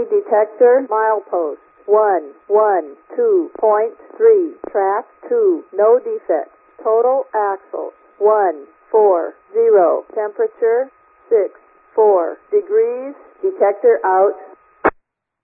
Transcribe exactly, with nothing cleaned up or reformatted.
detector, milepost, one, one, two point three, track, two, no defects, total axles, one, four, zero, temperature, six, four degrees, detector out,